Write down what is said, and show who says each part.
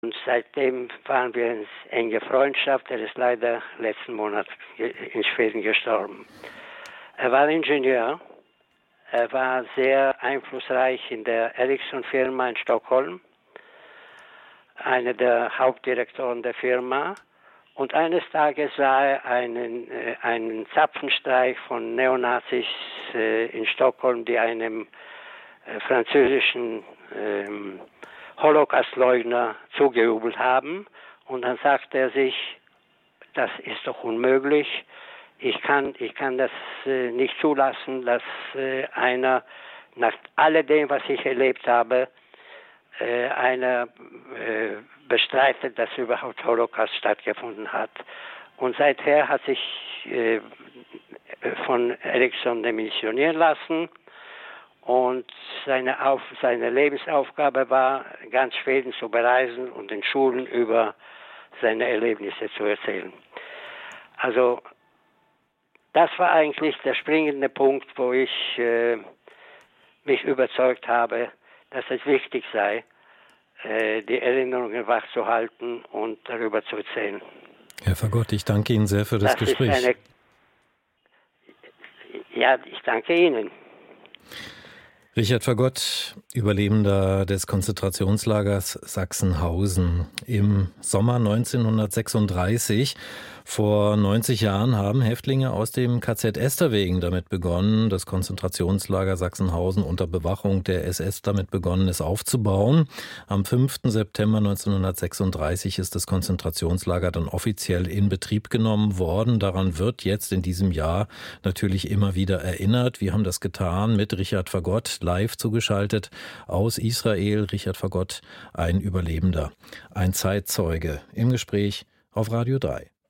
Speaker 1: Und seitdem waren wir in enge Freundschaft. Er ist leider letzten Monat in Schweden gestorben. Er war Ingenieur. Er war sehr einflussreich in der Ericsson-Firma in Stockholm. Einer der Hauptdirektoren der Firma. Und eines Tages sah er einen Zapfenstreich von Neonazis in Stockholm, die einem französischen Holocaust-Leugner zugejubelt haben. Und dann sagte er sich, das ist doch unmöglich. Ich kann das nicht zulassen, dass einer, nach alledem, was ich erlebt habe, einer bestreitet, dass überhaupt Holocaust stattgefunden hat. Und seither hat sich von Ericsson demissionieren lassen. Und seine Lebensaufgabe war, ganz Schweden zu bereisen und in Schulen über seine Erlebnisse zu erzählen. Also das war eigentlich der springende Punkt, wo ich mich überzeugt habe, dass es wichtig sei, die Erinnerungen wachzuhalten und darüber zu erzählen.
Speaker 2: Herr Fagott, ich danke Ihnen sehr für das Gespräch.
Speaker 1: Ja, ich danke Ihnen.
Speaker 2: Richard Fagott, Überlebender des Konzentrationslagers Sachsenhausen. Im Sommer 1936, vor 90 Jahren, haben Häftlinge aus dem KZ Esterwegen damit begonnen, das Konzentrationslager Sachsenhausen unter Bewachung der SS damit begonnen, es aufzubauen. Am 5. September 1936 ist das Konzentrationslager dann offiziell in Betrieb genommen worden. Daran wird jetzt in diesem Jahr natürlich immer wieder erinnert. Wir haben das getan mit Richard Fagott, live zugeschaltet aus Israel. Richard Fagott, ein Überlebender, ein Zeitzeuge, im Gespräch auf Radio 3.